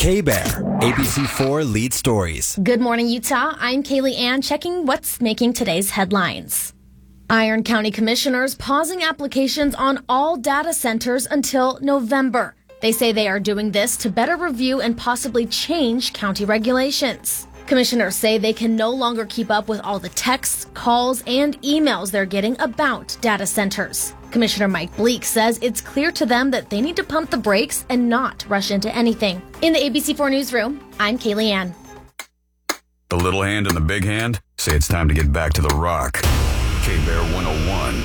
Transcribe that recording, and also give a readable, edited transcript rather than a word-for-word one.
K-Bear, ABC4 Lead Stories. Good morning, Utah. I'm Kaylee Ann, checking what's making today's headlines. Iron County commissioners pausing applications on all data centers until November. They say they are doing this to better review and possibly change county regulations. Commissioners say they can no longer keep up with all the texts, calls, and emails they're getting about data centers. Commissioner Mike Bleak says it's clear to them that they need to pump the brakes and not rush into anything. In the ABC4 newsroom, I'm Kaylee Ann. The little hand and the big hand say it's time to get back to the rock. K-Bear 101.